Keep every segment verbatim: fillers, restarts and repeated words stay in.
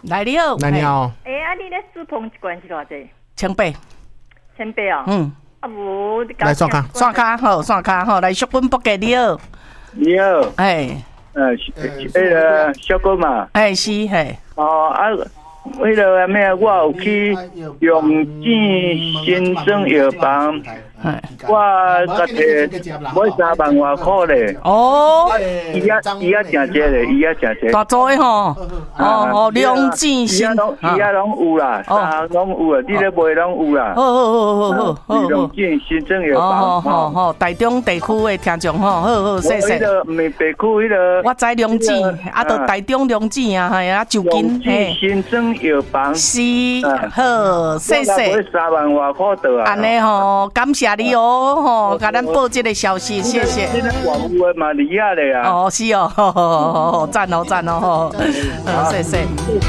来你好， 来你好。 哎、欸，啊，你咧煮烹一罐是偌济？ 千八， 千八哦。 嗯。 啊无， 来刷卡， 刷卡好，刷卡好，来小本不给你好。 你好。 哎。 呃，那个小哥嘛。 哎，是嘿。 哦啊。为了咩？我有去用钱新增药房，我个摕买三万外块咧。 哦， 伊也伊也真济咧，伊也真济。 大做诶吼，哦哦，两钱新， 伊也拢有啦，三拢有啊，你咧卖拢有啦。 好好好好好好。 用钱新增药房。 哦好好，台中地区诶听众吼，好好谢谢。 迄个唔是地区迄个。 我知两钱，啊，到台中两钱啊，系啊，就近嘿。新增药房是好，谢谢。 三万外块得啊！ 安尼吼，感谢你哦，吼，甲咱报这个消息，谢谢。 你那网络的嘛厉害的啊！ 哦，是哦，好好好好，赞哦赞哦，好，谢谢。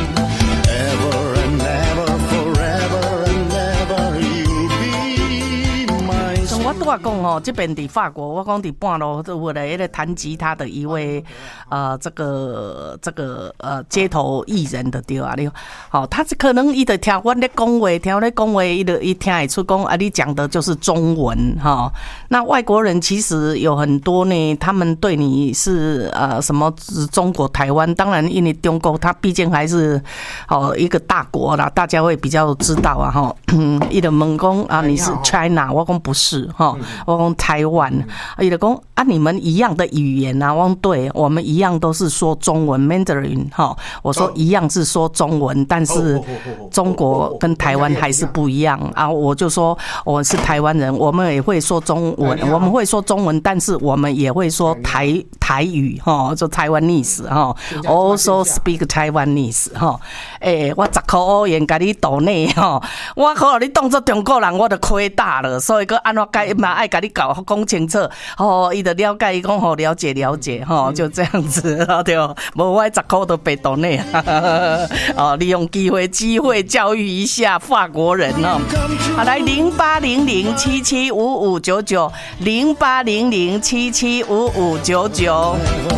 我拄仔讲吼，这边伫法国，我讲伫半路我来迄个弹吉他的一位呃，这个这个呃街头艺人的对啊，你好，他可能伊就听我咧讲话，听我咧讲话，伊就伊听会出讲啊，你讲的就是中文哈。那外国人其实有很多呢，他们对你是呃什么中国台湾，当然因为中国它毕竟还是哦一个大国啦，大家会比较知道啊哈。伊就问讲啊，你是 China， 我讲不是。哈，我讲台湾，伊就讲啊，你们一样的语言啊，我讲对，我们一样都是说中文 Mandarin 哈。我说一样是说中文，但是中国跟台湾还是不一样啊。我就说我是台湾人，我们也会说中文，我们会说中文，但是我们也会说台台语哈，就 Taiwanese 哈 ，also speak Taiwanese 哈。诶，我十块欧元给你斗内哈，我靠，你当作中国人，我就亏大了，所以个安怎解？嘛爱甲你搞讲清楚，吼，伊就了解，伊讲吼了解了解，吼，就这样子，对，无我十块都白倒内，哦，利用机会机会教育一下法国人哦，好来零八零零七七五五九九零八零零七七五五九九。